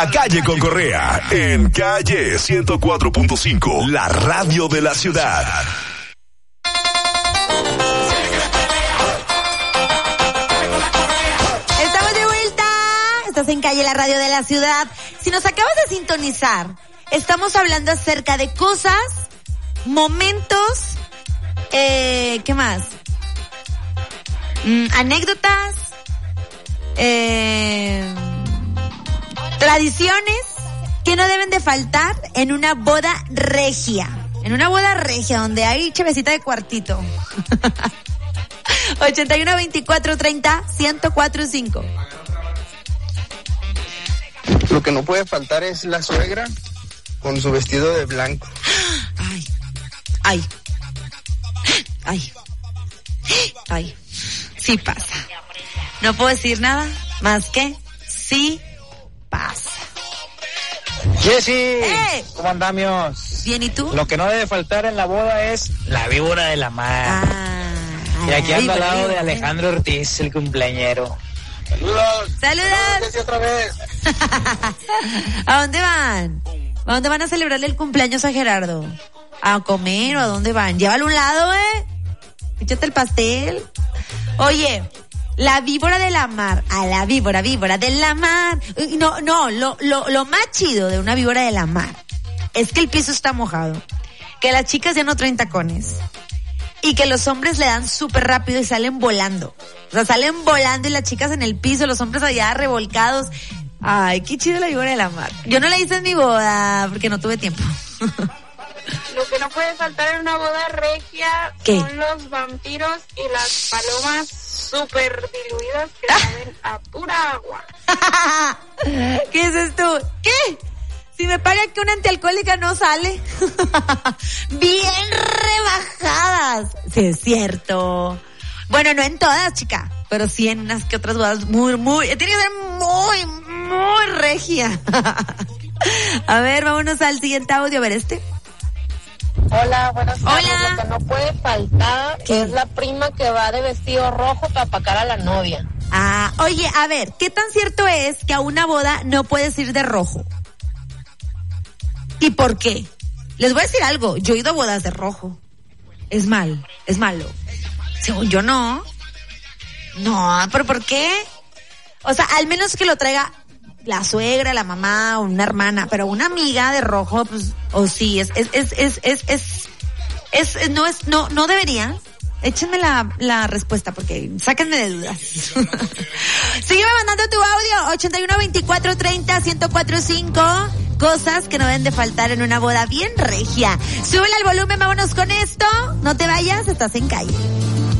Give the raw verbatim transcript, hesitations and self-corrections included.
A Calle con Correa, en Calle ciento cuatro punto cinco, la radio de la ciudad. Estamos de vuelta. Estás en Calle, la radio de la ciudad. Si nos acabas de sintonizar, estamos hablando acerca de cosas, momentos, eh, ¿qué más? Mm, anécdotas, eh... tradiciones que no deben de faltar en una boda regia. En una boda regia donde hay chevecita de cuartito. ochenta y uno, veinticuatro, treinta, ciento cuatro punto cinco. Lo que no puede faltar es la suegra con su vestido de blanco. Ay, ay, ay, ay. Sí pasa. No puedo decir nada más que sí pasa. Jessy, ¡Eh! ¿Cómo andamos? Bien, ¿y tú? Lo que no debe faltar en la boda es la víbora de la mar. Ah, y aquí ando al lado víbora, de Alejandro Ortiz, el cumpleañero. Saludos. ¡Saludos! Otra vez. ¿A dónde van? ¿A dónde van a celebrarle el cumpleaños a Gerardo? ¿A comer o a dónde van? Llévalo a un lado, ¿eh? Échate el pastel. Oye, la víbora de la mar, a la víbora, víbora de la mar. No, no, lo, lo, lo más chido de una víbora de la mar es que el piso está mojado, que las chicas ya no traen tacones y que los hombres le dan súper rápido y salen volando. O sea, salen volando y las chicas en el piso, los hombres allá revolcados. Ay, qué chido la víbora de la mar. Yo no la hice en mi boda porque no tuve tiempo. Lo que no puede faltar en una boda regia ¿Qué? son los vampiros y las palomas súper diluidas que saben a pura agua. ¿Qué dices tú? ¿Qué? Si me pagan que una antialcohólica no sale. Bien rebajadas. Sí, es cierto. Bueno, no en todas, chica, pero sí en unas que otras bodas muy, muy, tiene que ser muy, muy regia. A ver, vámonos al siguiente audio, a ver este. Hola, buenas tardes. Hola. Lo que no puede faltar ¿Qué? es la prima que va de vestido rojo para apacar a la novia. Ah, oye, a ver, ¿qué tan cierto es que a una boda no puedes ir de rojo? ¿Y por qué? Les voy a decir algo, yo he ido a bodas de rojo. Es mal, es malo. Según yo no. No, ¿pero por qué? O sea, al menos que lo traiga la suegra, la mamá o una hermana, pero una amiga de rojo, pues, o sí, es, es, es, es, es, es, es, es no es, no, no debería. Échenme la, la respuesta porque sáquenme de dudas. Sígueme mandando tu audio, ochenta y uno, veinticuatro, treinta, ciento cuatro punto cinco. Cosas que no deben de faltar en una boda bien regia. Súbele al volumen, vámonos con esto. No te vayas, estás en Calle.